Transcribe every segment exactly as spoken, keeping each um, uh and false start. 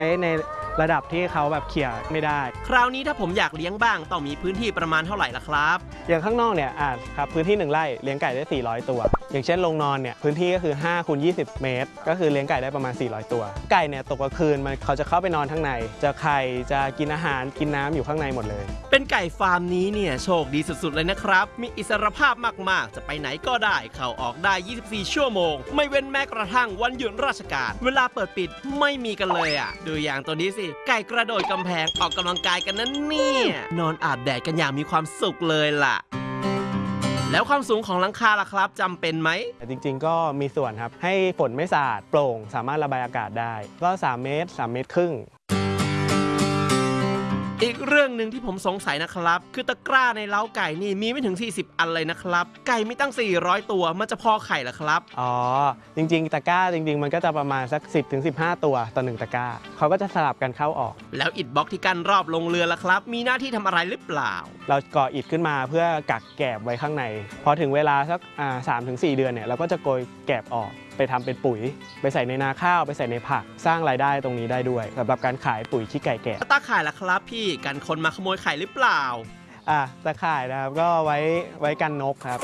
ในระดับที่เขาแบบเขี่ยไม่ได้คราวนี้ถ้าผมอยากเลี้ยงบ้างต้องมีพื้นที่ประมาณเท่าไหร่ล่ะครับอย่างข้างนอกเนี่ยอ่าครับพื้นที่หนึ่งไร่เลี้ยงไก่ได้สี่ร้อยตัวอย่างเช่นโรงนอนเนี่ยพื้นที่ก็คือห้าคูณยี่สิบเมตรก็คือเลี้ยงไก่ได้ประมาณสี่ร้อยตัวไก่เนี่ยตกกลางคืนมันเขาจะเข้าไปนอนข้างในจะไข่จะกินอาหารกินน้ำอยู่ข้างในหมดเลยเป็นไก่ฟาร์มนี้เนี่ยโชคดีสุดๆเลยนะครับมีอิสรภาพมากๆจะไปไหนก็ได้เข้าออกได้ยี่สิบสี่ชั่วโมงไม่เว้นแม้กระทั่งวันหยุดราชการเวลาเปิดปิดไม่มีกันเลยอ่ะดูอย่างตัวนี้สิไก่กระโดดกำแพงออกกำลังกายกันนั่นเนี่ยนอนอาบแดดกันอย่างมีความสุขเลยล่ะแล้วความสูงของหลังคาล่ะครับจำเป็นไหมจริงๆก็มีส่วนครับให้ฝนไม่สาดโปร่งสามารถระบายอากาศได้ก็สามเมตรสามเมตรครึ่งอีกเรื่องหนึ่งที่ผมสงสัยนะครับคือตะกร้าในเล้าไก่นี่มีไม่ถึงสี่สิบอันเลยนะครับไก่มีตั้งสี่ร้อยตัวมันจะพอไข่เหรอครับอ๋อจริงๆตะกร้าจริงๆมันก็จะประมาณสัก สิบถึงสิบห้า ตัวต่อหนึ่งตะกร้าเขาก็จะสลับกันเข้าออกแล้วอิฐบล็อกที่กั้นรอบลงเรือล่ะครับมีหน้าที่ทำอะไรหรือเปล่าเราก่ออิฐขึ้นมาเพื่อกักแกบไว้ข้างในพอถึงเวลาสักสามถึงสี่เดือนเนี่ยเราก็จะโกยแกบออกไปทำเป็นปุ๋ยไปใส่ในนาข้าวไปใส่ในผักสร้างรายได้ตรงนี้ได้ด้วยสำหรับการขายปุ๋ยขี้ไก่แกะตาข่ายล่ะครับพี่กันคนมาขโมยไข่หรือเปล่าอ่ะตาข่ายนะครับก็ไว้ไว้กันนกครับ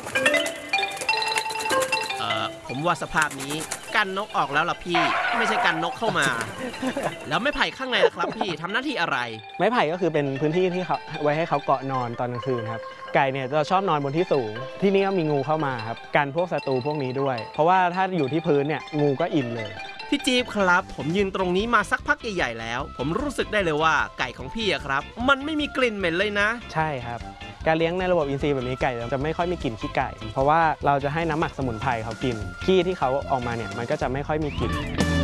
เอ่อผมว่าสภาพนี้กันนกออกแล้วล่ะพี่ไม่ใช่กันนกเข้ามาแล้วไม้ไผ่ข้างในล่ะครับพี่ทำหน้าที่อะไรไม้ไผ่ก็คือเป็นพื้นที่ที่เขาไว้ให้เขาเกาะนอนตอนกลางคืนครับไก่เนี่ยจะชอบนอนบนที่สูงที่นี่ก็มีงูเข้ามาครับกันพวกศัตรูพวกนี้ด้วยเพราะว่าถ้าอยู่ที่พื้นเนี่ยงูก็อิ่มเลยพี่จี๊บครับผมยืนตรงนี้มาสักพักใหญ่ๆแล้วผมรู้สึกได้เลยว่าไก่ของพี่อะครับมันไม่มีกลิ่นเหม็นเลยนะใช่ครับการเลี้ยงในระบบอินทรีย์แบบนี้ไก่จะไม่ค่อยมีกลิ่นขี้ไก่เพราะว่าเราจะให้น้ำหมักสมุนไพรเขากินขี้ที่เขาออกมาเนี่ยมันก็จะไม่ค่อยมีกลิ่น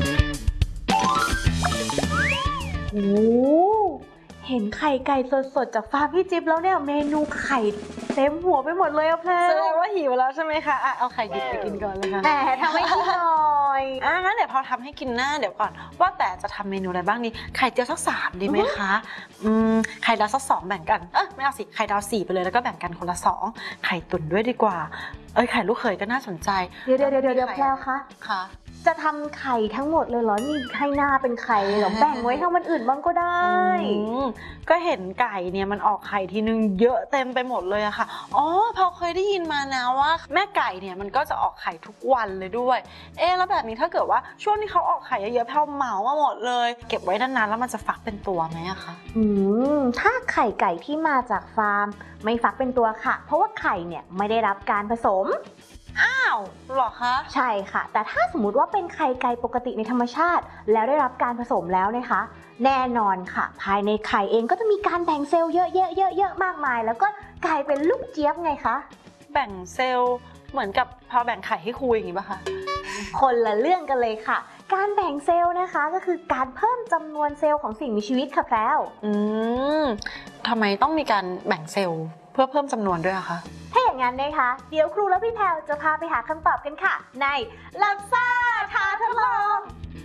โอ้เห็นไข่ไก่สดๆจากฟาร์มพี่จิ๊บแล้วเนี่ยเมนูไข่เต็มหัวไปหมดเลยอะเพลแสดงว่าหิวแล้วใช่ไหมคะอ่ะเอาไข่ดิบไปกินก่อนเลยค่ะแต่ทำให้กินหน่อยอ่ะงั้นเดี๋ยวพอทำให้กินหน้าเดี๋ยวก่อนว่าแต่จะทำเมนูอะไรบ้างดีไข่เจียวสักสามดีไหมคะอืมไข่ดาวสักสองแบ่งกันเออไม่เอาสิไข่ดาวสี่ไปเลยแล้วก็แบ่งกันคนละสองไข่ตุ๋นด้วยดีกว่าเอ้ยไข่ลูกเขยก็น่าสนใจเดี๋ยวเดี๋ยวเดี๋ยวเดี๋ยวแพลวคะค่ะจะทำไข่ทั้งหมดเลยเหรอนี่ให้หน้าเป็นไข่เลยเหรอแบ่งไว้ทำมันอื่นบ้างก็ได้ก็เห็นไก่เนี่ยมันออกไข่ทีนึงเยอะเต็มไปหมดเลยอะค่ะอ๋อพอเคยได้ยินมานะว่าแม่ไก่เนี่ยมันก็จะออกไข่ทุกวันเลยด้วยเอ๊ะแล้วแบบนี้ถ้าเกิดว่าช่วงที่เขาออกไข่เยอะๆแพลเหมามาหมดเลยเก็บไว้นานๆแล้วมันจะฟักเป็นตัวไหมอะคะอืมถ้าไข่ไก่ที่มาจากฟาร์มไม่ฟักเป็นตัวค่ะเพราะว่าไข่เนี่ยไม่ได้รับการผสมอ้าวหรอคะใช่ค่ะแต่ถ้าสมมุติว่าเป็นไข่ไก่ปกติในธรรมชาติแล้วได้รับการผสมแล้วนะคะแน่นอนค่ะภายในไข่เองก็จะมีการแบ่งเซลล์เยอะๆๆๆมากมายแล้วก็กลายเป็นลูกเจี๊ยบไงคะแบ่งเซลล์เหมือนกับพอแบ่งไข่ให้ครูอย่างนี้ป่ะคะคนละเรื่องกันเลยค่ะการแบ่งเซลล์นะคะก็คือการเพิ่มจำนวนเซลล์ของสิ่งมีชีวิตค่ะแพรวอืมทำไมต้องมีการแบ่งเซลล์เพื่อเพิ่มจำนวนด้วยอะคะถ้าอย่างนั้นนะคะเดี๋ยวครูและพี่แพรวจะพาไปหาคำตอบกันค่ะในลับซ่าท้าทดลอง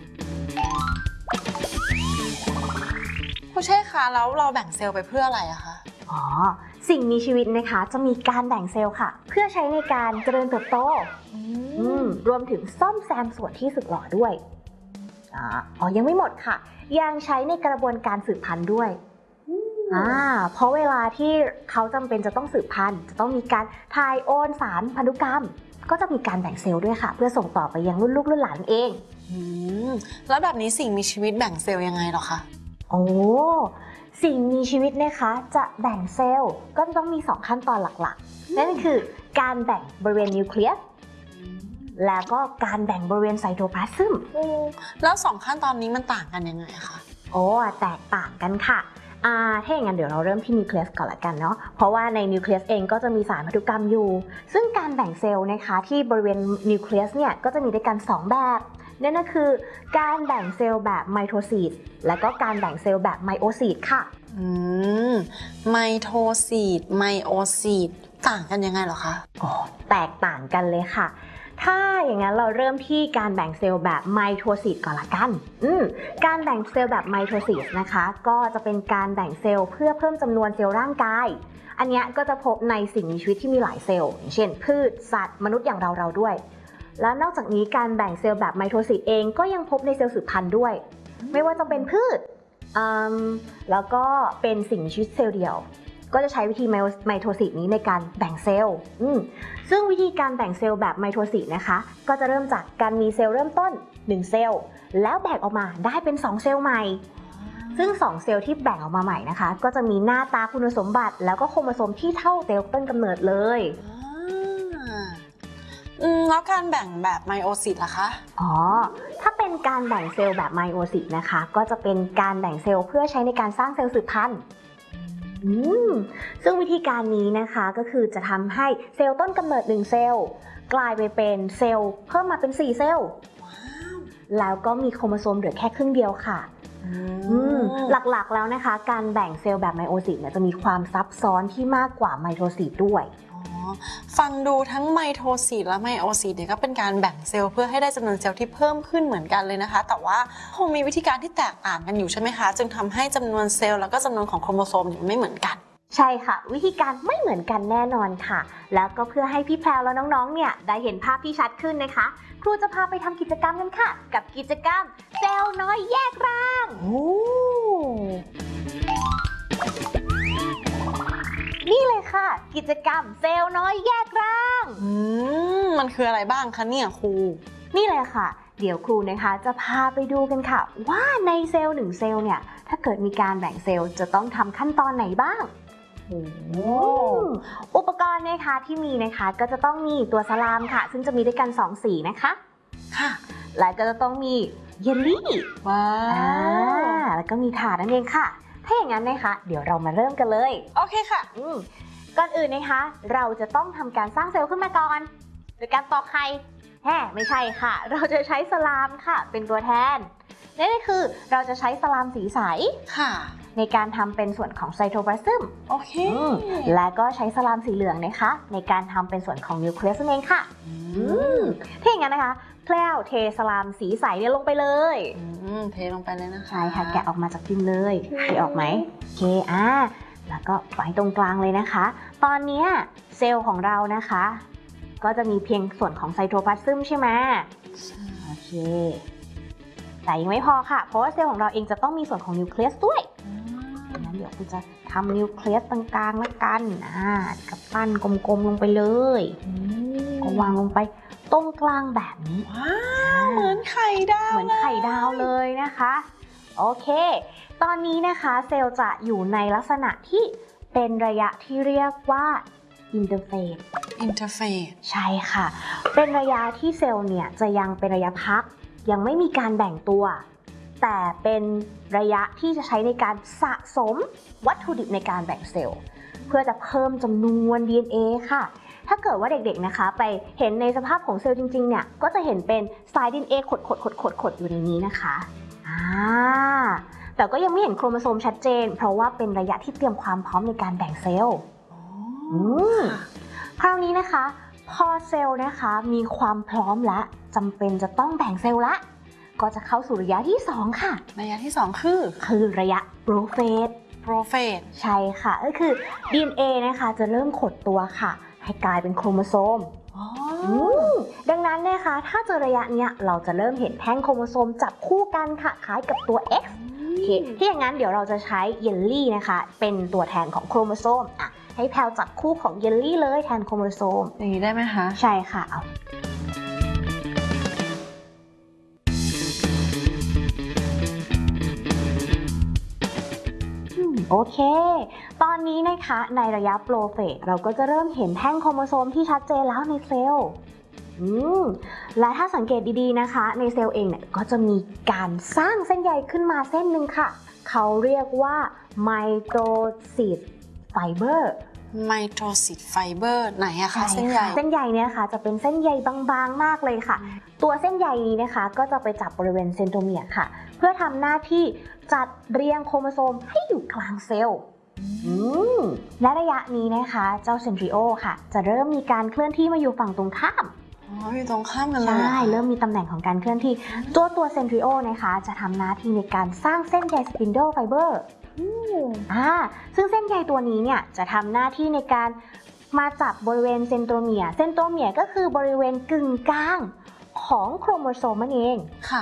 ผู้เช่คะแล้วเราแบ่งเซลล์ไปเพื่ออะไรอะคะอ๋อสิ่งมีชีวิตนะคะจะมีการแบ่งเซลล์ค่ะเพื่อใช้ในการเจริญเติบโตอืมรวมถึงซ่อมแซมส่วนที่สึกหรอด้วยอ๋อยังไม่หมดค่ะยังใช้ในกระบวนการสืบพันธุ์ด้วยอ่าเพราะเวลาที่เขาจำเป็นจะต้องสืบพันธุ์จะต้องมีการถ่ายโอนสารพันธุกรรมก็จะมีการแบ่งเซลล์ด้วยค่ะเพื่อส่งต่อไปยังรุ่นลูกรุ่นหลานเองอืมแล้วแบบนี้สิ่งมีชีวิตแบ่งเซลล์ยังไงหรอคะโอ้สิ่งมีชีวิตนะคะจะแบ่งเซลล์ก็ต้องมีสองขั้นตอนหลักๆนั่นคือการแบ่งบริเวณนิวเคลียสแล้วก็การแบ่งบริเวณไซโตพลาสมแล้วสองขั้นตอนนี้มันต่างกันยังไงคะโอ้แตกต่างกันค่ะอ่าถ้าอย่างนั้นเดี๋ยวเราเริ่มที่นิวเคลียสก่อนละกันเนาะเพราะว่าในนิวเคลียสเองก็จะมีสารพันธุกรรมอยู่ซึ่งการแบ่งเซลล์นะคะที่บริเวณนิวเคลียสเนี่ยก็จะมีด้วยกันสองแบบนั่นก็คือการแบ่งเซลล์แบบไมโทซิสและก็การแบ่งเซลล์แบบไมโอซิสค่ะอืมไมโทซิสไมโอซิสต่างกันยังไงเหรอคะอ๋อแตกต่างกันเลยค่ะถ้าอย่างนั้นเราเริ่มที่การแบ่งเซลล์แบบไมโทซิสก่อนละกันอืมการแบ่งเซลล์แบบไมโทซิสนะคะก็จะเป็นการแบ่งเซลล์เพื่อเพิ่มจำนวนเซลล์ร่างกายอันนี้ก็จะพบในสิ่งมีชีวิตที่มีหลายเซลล์อย่างเช่นพืชสัตว์มนุษย์อย่างเราเราด้วยและนอกจากนี้การแบ่งเซลล์แบบไมโทซิสเองก็ยังพบในเซลล์สืบพันธุ์ด้วยไม่ว่าจะเป็นพืชอืมแล้วก็เป็นสิ่งมีชีวิตเซลล์เดียวก็จะใช้วิธีไมโทซิสนี้ในการแบ่งเซลล์อืมซึ่งวิธีการแบ่งเซลล์แบบไมโทซิสนะคะก็จะเริ่มจากการมีเซลล์เริ่มต้นหนึ่งเซลล์แล้วแบ่งออกมาได้เป็นสองเซลล์ใหม่ซึ่งสองเซลล์ที่แบ่งออกมาใหม่นะคะก็จะมีหน้าตาคุณสมบัติแล้วก็โครโมโซมที่เท่าเซลล์ต้นกำเนิดเลยอืมแล้วการแบ่งแบบไมโอซิสล่ะคะอ๋อ ถ้าเป็นการแบ่งเซลล์แบบไมโอซิสนะคะก็จะเป็นการแบ่งเซลล์เพื่อใช้ในการสร้างเซลล์สืบพันธุ์อืมซึ่งวิธีการนี้นะคะก็คือจะทำให้เซลล์ต้นกำเนิดหนึ่งเซลล์กลายไปเป็นเซลล์เพิ่มมาเป็นสี่เซลล์แล้วก็มีโครโมโซมเหลือแค่ครึ่งเดียวค่ะอืมหลักๆแล้วนะคะการแบ่งเซลล์แบบไมโอซิสเนี่ยจะมีความซับซ้อนที่มากกว่าไมโทซิสด้วยฟังดูทั้งไมโทซิสและไมโอซิสเนี่ยก็เป็นการแบ่งเซลล์เพื่อให้ได้จำนวนเซลล์ที่เพิ่มขึ้นเหมือนกันเลยนะคะแต่ว่าคงมีวิธีการที่แตกต่างกันอยู่ใช่ไหมคะจึงทำให้จำนวนเซลล์แล้วก็จำนวนของโครโมโซมเนี่ยไม่เหมือนกันใช่ค่ะวิธีการไม่เหมือนกันแน่นอนค่ะแล้วก็เพื่อให้พี่แพรวแล้วน้องๆเนี่ยได้เห็นภาพที่ชัดขึ้นนะคะครูจะพาไปทำกิจกรรมกันค่ะกับกิจกรรมเซลล์น้อยแยกร่างโอ้นี่เลยค่ะกิจกรรมเซลล์น้อยแยกร่างอืมมันคืออะไรบ้างคะเนี่ยครูนี่เลยค่ะเดี๋ยวครูนะคะจะพาไปดูกันค่ะว่าในเซลล์หนึ่งเซลล์เนี่ยถ้าเกิดมีการแบ่งเซลล์จะต้องทำขั้นตอนไหนบ้างอุปกรณ์นะคะที่มีนะคะก็จะต้องมีตัวสลามค่ะซึ่งจะมีด้วยกันสองสีนะคะค่ะและก็จะต้องมีเยลลี่ว้าวแล้วก็มีถาดนั่นเองค่ะถ้าอย่างนั้นนะคะเดี๋ยวเรามาเริ่มกันเลยโอเคค่ะก่อนอื่นนะคะเราจะต้องทำการสร้างเซลล์ขึ้นมาก่อนโดยการตอกไข่แฮ่ไม่ใช่ค่ะเราจะใช้สลามค่ะเป็นตัวแทนนั่นก็คือเราจะใช้สลามสีใสค่ะในการทำเป็นส่วนของไซโทพลาซึมโอเคและก็ใช้สลามสีเหลืองนะคะในการทำเป็นส่วนของนิวเคลียสนั่นเองค่ะถ้าอย่างนั้นนะคะแพรวเทสลามสีใสเนี่ยลงไปเลยเทลงไปเลยนะคะใช่ค่ะแกะออกมาจากพิมพ์เลยเทออกไหมโอเคอ่ะแล้วก็ไว้ตรงกลางเลยนะคะตอนนี้เซลล์ของเรานะคะก็จะมีเพียงส่วนของไซโทพลาซึมใช่ไหมโอเคแต่ยังไม่พอค่ะเพราะว่าเซลล์ของเราเองจะต้องมีส่วนของนิวเคลียสด้วยงั้นเดี๋ยวคุณจะทำนิวเคลียสตรงกลางแล้วกันอ่ากับปั้นกลมๆลงไปเลยก็วางลงไปตรงกลางแบบนี้ว้าวเหมือนไข่ดาวเหมือนไข่ดาวเลยนะคะโอเคตอนนี้นะคะเซลล์จะอยู่ในลักษณะที่เป็นระยะที่เรียกว่าอินเตอร์เฟสอินเตอร์เฟสใช่ค่ะเป็นระยะที่เซลล์เนี่ยจะยังเป็นระยะพักยังไม่มีการแบ่งตัวแต่เป็นระยะที่จะใช้ในการสะสมวัตถุดิบในการแบ่งเซลล์เพื่อจะเพิ่มจำนวน ดี เอ็น เอ ค่ะถ้าเกิดว่าเด็กๆนะคะไปเห็นในสภาพของเซลล์จริงๆเนี่ยก็จะเห็นเป็นสาย ดี เอ็น เอ ขดๆๆๆอยู่ในนี้นะคะอ่าแต่ก็ยังไม่เห็นโครโมโซมชัดเจนเพราะว่าเป็นระยะที่เตรียมความพร้อมในการแบ่งเซลล์อืมคราวนี้นะคะพอเซลล์นะคะมีความพร้อมและจำเป็นจะต้องแบ่งเซลล์ละก็จะเข้าสู่ระยะที่สองค่ะระยะที่สองคือคือระยะโปรเฟสโปรเฟสใช่ค่ะก็คือ ดี เอ็น เอ นะคะจะเริ่มขดตัวค่ะให้กลายเป็นโครโมโซมดังนั้นนะคะถ้าเจอระยะเนี้ยเราจะเริ่มเห็นแท่งโครโมโซมจับคู่กันค่ะคล้ายกับตัว X โอเคที่อย่างนั้นเดี๋ยวเราจะใช้เยลลี่นะคะเป็นตัวแทนของโครโมโซมอ่ะให้แพลจับคู่ของเยลลี่เลยแทนโครโมโซมอย่างนี้ได้ไหมคะใช่ค่ะเอาโอเคตอนนี้นะคะในระยะโปรเฟสเราก็จะเริ่มเห็นแท่งโครโมโซมที่ชัดเจนแล้วในเซลล์อืมและถ้าสังเกตดีๆนะคะในเซลล์เองเนี่ยก็จะมีการสร้างเส้นใยขึ้นมาเส้นหนึ่งค่ะเขาเรียกว่าไมโทซิสไฟเบอร์ไมโทซิสไฟเบอร์ไหนอะคะเส้นใยเส้นใยเนี่ยค่ะจะเป็นเส้นใยบางๆมากเลยค่ะตัวเส้นใยนี้นะคะก็จะไปจับบริเวณเซนโทเมียร์ค่ะเพื่อทำหน้าที่จัดเรียงโครโมโซมให้อยู่กลางเซลล์และระยะนี้นะคะเจ้าเซนทริโอค่ะจะเริ่มมีการเคลื่อนที่มาอยู่ฝั่งตรงข้ามอ๋ออยู่ตรงข้ามกันเลยใช่เริ่มมีตำแหน่งของการเคลื่อนที่ตัวตัวเซนทริโอนะคะจะทำหน้าที่ในการสร้างเส้นใยสปินเดิลไฟเบอร์อ่าซึ่งเส้นใยตัวนี้เนี่ยจะทำหน้าที่ในการมาจับบริเวณเซนโทเมียร์เซนโทเมียร์ก็คือบริเวณกึ่งกลางของโครโมโซมนั่นเองค่ะ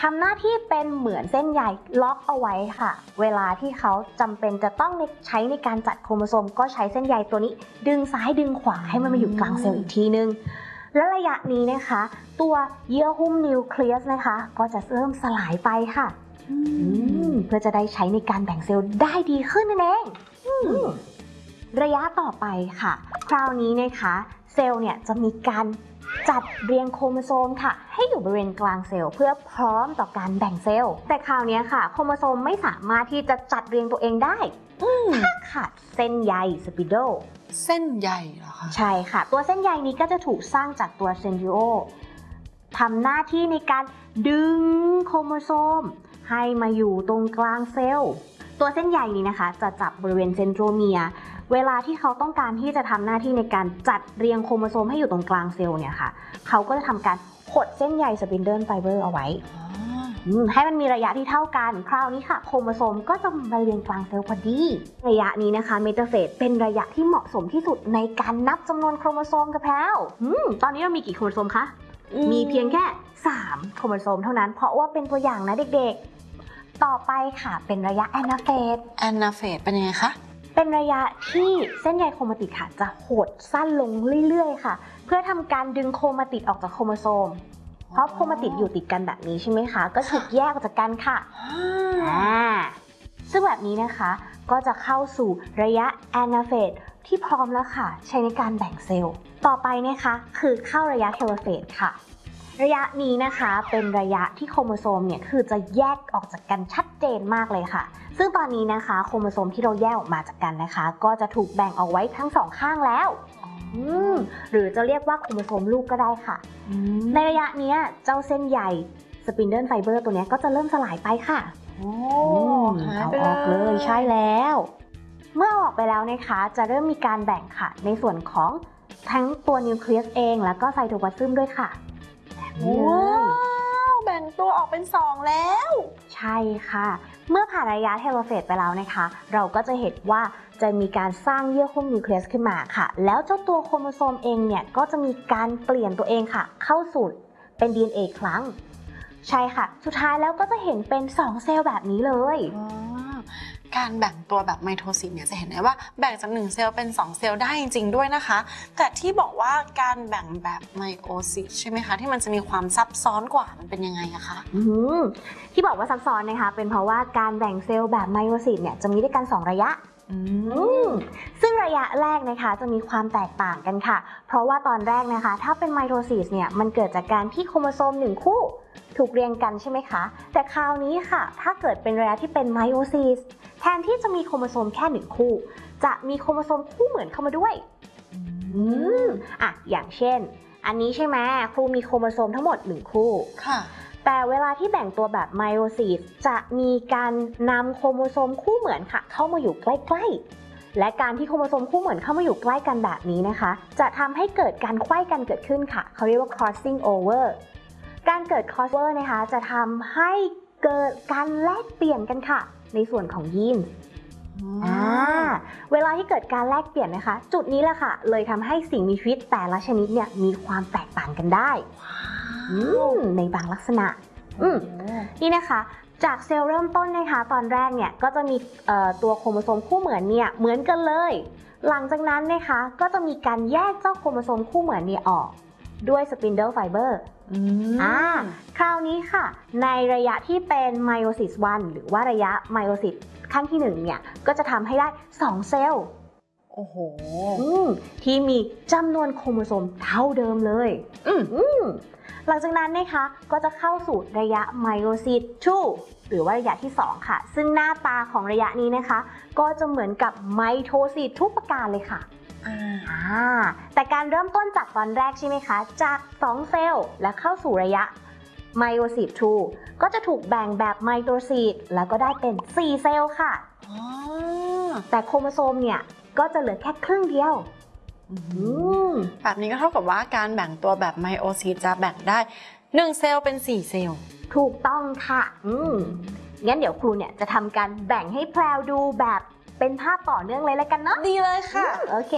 ทำหน้าที่เป็นเหมือนเส้นใยล็อกเอาไว้ค่ะ เวลาที่เขาจำเป็นจะต้องใช้ในการจัดโครโมโซมก็ใช้เส้นใยตัวนี้ดึงซ้ายดึงขวาให้มันมาอยู่กลางเซลล์อีกทีนึงและระยะนี้นะคะตัวเยื่อหุ้มนิวเคลียสนะคะก็จะเริ่มสลายไปค่ะเพื่อจะได้ใช้ในการแบ่งเซลล์ได้ดีขึ้นนั่นเองระยะต่อไปค่ะคราวนี้นะคะเซลล์เนี่ยจะมีการจัดเรียงโครโมโซมค่ะให้อยู่บริเวณกลางเซลล์เพื่อพร้อมต่อการแบ่งเซลล์แต่คราวนี้ค่ะโครโมโซมไม่สามารถที่จะจัดเรียงตัวเองได้ถ้าขาดเส้นใยสปิโดเส้นใยเหรอคะใช่ค่ะตัวเส้นใยนี้ก็จะถูกสร้างจากตัวเซนทริโอทำหน้าที่ในการดึงโครโมโซมให้มาอยู่ตรงกลางเซลล์ตัวเส้นใยนี้นะคะจะจับบริเวณเซนโทรเมียร์เวลาที่เขาต้องการที่จะทำหน้าที่ในการจัดเรียงโครโมโซมให้อยู่ตรงกลางเซลล์เนี่ยค่ะเขาก็จะทำการขดเส้นใยสปินเดิลไฟเบอร์เอาไว้ให้มันมีระยะที่เท่ากันคราวนี้ค่ะโครโมโซมก็จะมาเรียงกลางเซลล์พอดีระยะนี้นะคะเมตาเฟสเป็นระยะที่เหมาะสมที่สุดในการนับจำนวนโครโมโซมกับแพลวตอนนี้เรามีกี่โครโมโซมคะมีเพียงแค่สามโครโมโซมเท่านั้นเพราะว่าเป็นตัวอย่างนะเด็กๆต่อไปค่ะเป็นระยะแอนาเฟสแอนาเฟสเป็นยังไงคะเป็นระยะที่เส้นใยโครมาติดค่ะจะหดสั้นลงเรื่อยๆค่ะเพื่อทำการดึงโครมาติดออกจากโครโมโซมเพราะโครมาติดอยู่ติดกันแบบนี้ใช่ไหมคะก็ถูกแยกออกจากกันค่ะอ่าซึ่งแบบนี้นะคะก็จะเข้าสู่ระยะแอนาเฟสที่พร้อมแล้วค่ะใช้ในการแบ่งเซลล์ต่อไปนะคะคือเข้าระยะเทโลเฟสค่ะระยะนี้นะคะเป็นระยะที่โครโมโซมเนี่ยคือจะแยกออกจากกันชัดเจนมากเลยค่ะซึ่งตอนนี้นะคะโครโมโซมที่เราแยกออกมาจากกันนะคะก็จะถูกแบ่งออกไว้ทั้งสองข้างแล้วหรือจะเรียกว่าโครโมโซมลูกก็ได้ค่ะในระยะนี้เจ้าเส้นใยสปินเดิลไฟเบอร์ตัวนี้ก็จะเริ่มสลายไปค่ะโอ้เอาออกเลยใช่แล้วเมื่อออกไปแล้วนะคะจะเริ่มมีการแบ่งค่ะในส่วนของทั้งตัวนิวเคลียสเองแล้วก็ไซโตพลาซึมด้วยค่ะว้าวแบ่งตัวออกเป็นสองแล้วใช่ค่ะเมื่อผ่านระยะเทโลเฟสไปแล้วนะคะเราก็จะเห็นว่าจะมีการสร้างเยื่อหุ้มนิวเคลียสขึ้นมาค่ะแล้วเจ้าตัวโครโมโซมเองเนี่ยก็จะมีการเปลี่ยนตัวเองค่ะเข้าสู่เป็น ดี เอ็น เอ ครั้งใช่ค่ะสุดท้ายแล้วก็จะเห็นเป็นสองเซลล์แบบนี้เลยการแบ่งตัวแบบไมโทซิสเนี่ยจะเห็นได้ว่าแบ่งจากหนึ่งเซลล์เป็นสองเซลล์ได้จริงๆด้วยนะคะแต่ที่บอกว่าการแบ่งแบบไมโอซิสใช่ไหมคะที่มันจะมีความซับซ้อนกว่ามันเป็นยังไงอะคะที่บอกว่าซับซ้อนนะคะเป็นเพราะว่าการแบ่งเซลล์แบบไมโอซิสเนี่ยจะมีด้วยกันสองระยะซึ่งระยะแรกนะคะจะมีความแตกต่างกันค่ะเพราะว่าตอนแรกนะคะถ้าเป็นไมโทซิสเนี่ยมันเกิดจากการที่โครโมโซมหนึ่งคู่ถูกเรียงกันใช่ไหมคะแต่คราวนี้ค่ะถ้าเกิดเป็นระยะที่เป็นไมโอซิสแทนที่จะมีโครโมโซมแค่หนึ่งคู่จะมีโครโมโซมคู่เหมือนเข้ามาด้วยอืมอ่ะอย่างเช่นอันนี้ใช่ไหมครูมีโครโมโซมทั้งหมดหนึ่งคู่ค่ะแต่เวลาที่แบ่งตัวแบบไมโอซิสจะมีการนำโครโมโซมคู่เหมือนค่ะเข้ามาอยู่ใกล้ๆและการที่โครโมโซมคู่เหมือนเข้ามาอยู่ใกล้กันแบบนี้นะคะจะทำให้เกิดการไขว้กันเกิดขึ้นค่ะเขาเรียกว่า crossing over การเกิด crossover นะคะจะทำให้เกิดการแลกเปลี่ยนกันค่ะในส่วนของยีนอ่าเวลาที่เกิดการแลกเปลี่ยนนะคะจุดนี้แหละค่ะเลยทำให้สิ่งมีชีวิตแต่ละชนิดเนี่ยมีความแตกต่างกันได้ในบางลักษณะนี่นะคะจากเซลล์เริ่มต้นนะคะตอนแรกเนี่ยก็จะมีตัวโครโมโซมคู่เหมือนเนี่ยเหมือนกันเลยหลังจากนั้นนะคะก็จะมีการแยกเจ้าโครโมโซมคู่เหมือนเนี่ยออกด้วยสปินเดิลไฟเบอร์อ่าคราวนี้ค่ะในระยะที่เป็นไมโอซิสวันหรือว่าระยะไมโอซิสขั้นที่หนึ่งเนี่ยก็จะทำให้ได้สองเซลล์โอ้โหที่มีจำนวนโครโมโซมเท่าเดิมเลยอืมอืมหลังจากนั้นนะคะก็จะเข้าสู่ระยะไมโอซิสสองหรือว่าระยะที่สองค่ะซึ่งหน้าตาของระยะนี้นะคะก็จะเหมือนกับไมโทซิสทุกประการเลยค่ะอ่าแต่การเริ่มต้นจากตอนแรกใช่ไหมคะจากสองเซลล์และเข้าสู่ระยะไมโอซิสสองก็จะถูกแบ่งแบบไมโทซิสแล้วก็ได้เป็นสี่เซลล์ค่ะแต่โครโมโซมเนี่ยก็จะเหลือแค่ครึ่งเดียวแบบนี้ก็เท่ากับว่าการแบ่งตัวแบบไมโอซิสจะแบ่งได้หนึ่งเซลล์เป็นสี่เซลล์ถูกต้องค่ะอืมงั้นเดี๋ยวครูเนี่ยจะทำการแบ่งให้แพรวดูแบบเป็นภาพต่อเนื่องเลยแล้วกันเนาะดีเลยค่ะโอเค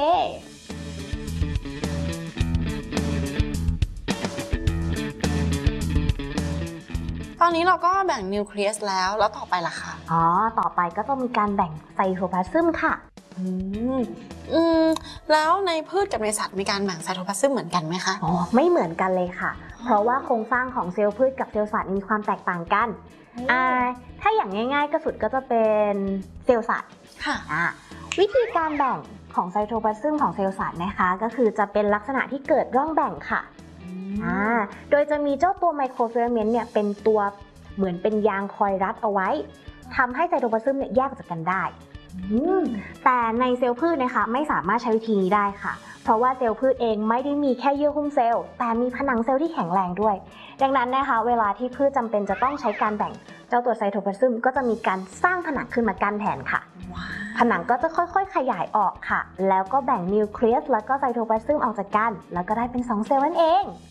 ตตอนนี้เราก็แบ่งนิวเคลียสแล้วแล้วต่อไปล่ะคะอ๋อ ต่อไปก็ต้องมีการแบ่งไซโทพลาซึมค่ะอืมอืมแล้วในพืชกับในสัตว์มีการแบ่งไซโทพลาซึมเหมือนกันไหมคะอ๋อ ไม่เหมือนกันเลยค่ะ เพราะว่าโครงสร้างของเซลล์พืชกับเซลล์สัตว์มีความแตกต่างกัน อ่า ถ้าอย่างง่ายๆก็สุดก็จะเป็นเซลล์สัตว์ค่ะอ่าวิธีการแบ่งของไซโทพลาซึมของเซลล์สัตว์นะคะ ก็คือจะเป็นลักษณะที่เกิดร่องแบ่งค่ะ อ่า โดยจะมีเจ้าตัวไมโครฟิลาเมนต์เนี่ยเป็นตัวเหมือนเป็นยางคอยรัดเอาไว้ทำให้ไซโทพลาซึมเนี่ยแยกออกจากกันได้อืมแต่ในเซลล์พืชนะคะไม่สามารถใช้วิธีนี้ได้ค่ะ เพราะว่าเซลล์พืชเองไม่ได้มีแค่เยื่อหุ้มเซลล์แต่มีผนังเซลล์ที่แข็งแรงด้วย ดังนั้นนะคะเวลาที่พืชจำเป็นจะต้องใช้การแบ่งเจ้าตัวไซโทพลาซึมก็จะมีการสร้างผนังขึ้นมากั้นแทนค่ะ ผนังก็จะค่อยๆขยายออกค่ะ แล้วก็แบ่งนิวเคลียสแล้วก็ไซโทพลาซึมออกจากกันแล้วก็ได้เป็นสองเซลล์นั่นเอง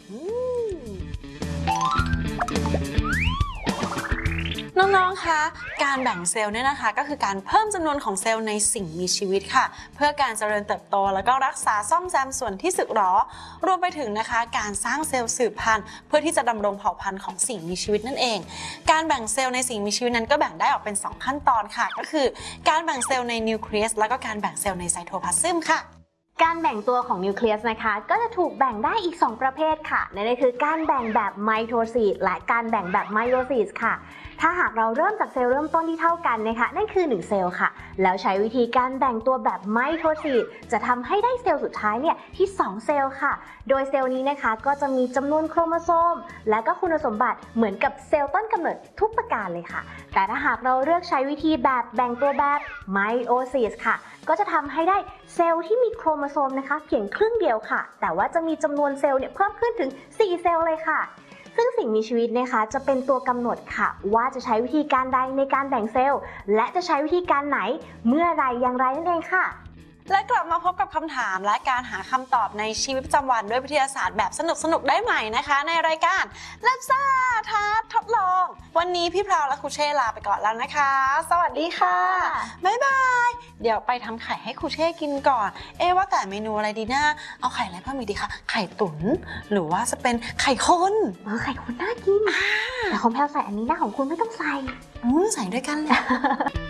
น้องๆ คะ การแบ่งเซลล์เนี่ยนะคะก็คือการเพิ่มจำนวนของเซลล์ในสิ่งมีชีวิตค่ะ เพื่อการเจริญเติบโตแล้วก็รักษาซ่อมแซมส่วนที่สึกหรอ รวมไปถึงนะคะการสร้างเซลล์สืบพันธุ์เพื่อที่จะดำรงเผ่าพันธุ์ของสิ่งมีชีวิตนั่นเอง การแบ่งเซลล์ในสิ่งมีชีวิตนั้นก็แบ่งได้ออกเป็นสองขั้นตอนค่ะ ก็คือการแบ่งเซลล์ในนิวเคลียสแล้วก็การแบ่งเซลล์ในไซโทพลาซึมค่ะการแบ่งตัวของนิวเคลียสนะคะก็จะถูกแบ่งได้อีกสองประเภทค่ะนั่นก็คือการแบ่งแบบไมโทซิสและการแบ่งแบบไมโอซิสค่ะถ้าหากเราเริ่มจากเซลล์เริ่มต้นที่เท่ากันนะคะนั่นคือหนึ่งเซลล์ค่ะแล้วใช้วิธีการแบ่งตัวแบบไมโทซิสจะทำให้ได้เซลล์สุดท้ายเนี่ยที่สองเซลล์ค่ะโดยเซลล์นี้นะคะก็จะมีจำนวนโครโมโซมและก็คุณสมบัติเหมือนกับเซลล์ต้นกำเนิดทุกประการเลยค่ะแต่ถ้าหากเราเลือกใช้วิธีแบบแบ่งตัวแบบไมโอซิสค่ะก็จะทำให้ได้เซลล์ที่มีโครโมโซมนะคะเพียงครึ่งเดียวค่ะแต่ว่าจะมีจำนวนเซลล์เนี่ยเพิ่มขึ้นถึงสี่เซลล์เลยค่ะซึ่งสิ่งมีชีวิตนะคะจะเป็นตัวกำหนดค่ะว่าจะใช้วิธีการใดในการแบ่งเซลล์และจะใช้วิธีการไหนเมื่อไรอย่างไรนั่นเองค่ะและกลับมาพบกับคำถามและการหาคำตอบในชีวิตประจำวันด้วยวิทยาศาสตร์แบบสนุกๆได้ใหม่นะคะในรายการแลบซ่าท้าทดลองวันนี้พี่พราวและครูเช่ลาไปก่อนแล้วนะคะ สวัสดีค่ะบ๊ายบายเดี๋ยวไปทำไข่ให้ครูเช่กินก่อนเอ๊ะว่าแต่เมนูอะไรดีนะเอาไข่อะไรเพิ่มอีกดีคะไข่ตุ๋นหรือว่าจะเป็นไข่ข้นเออไข่คุณน่ากินแต่ของแพลวใส่อันนี้นะของคุณไม่ต้องใส่อืมใส่ด้วยกันเลย